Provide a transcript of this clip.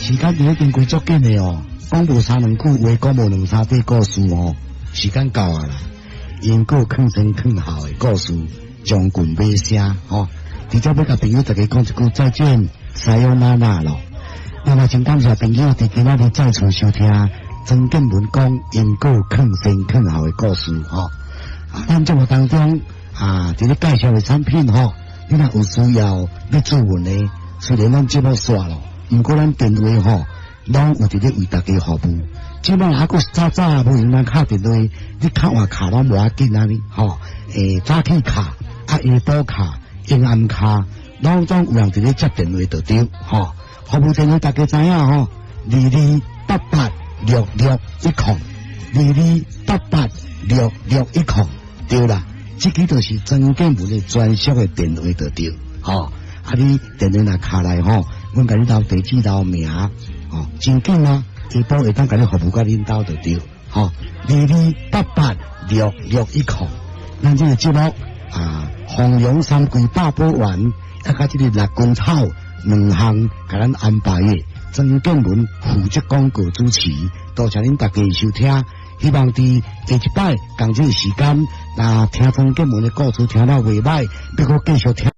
时间已经过足紧的哦，讲无三两句话，讲无两三句故事哦，时间到啊啦。因果坑前坑后的故事，将军尾声哦。直接要甲朋友大家讲一句再见，撒由那拉咯。那么，真感谢朋友伫今仔日再次收听曾建文讲因果坑前坑后的故事哦。咱节目当中伫咧介绍的产品吼，你若有需要要做文的，虽然咱节目煞咯，毋过咱电话吼，拢有伫咧为大家服务。即摆还佫早无用咱敲电话，你敲换卡拢无要紧啊你吼，早起卡、下晡卡、阴暗卡，拢总有人伫咧接电话就对吼。服务电话大家知影吼，2288610222886610，对啦，这个就是曾建文的专属的电话就对吼。你电话若卡来吼，阮甲你留地址、留名吼，真紧啊！下晡会当甲你服务甲恁兜就对吼，22886610，咱这个节目弘扬三季百宝丸，甲这个六根草两项，甲咱安排的曾建文负责广告主持，多谢恁大家收听。希望伫下一摆同这个时间，听曾建文的故事听了袂歹，要搁继续听。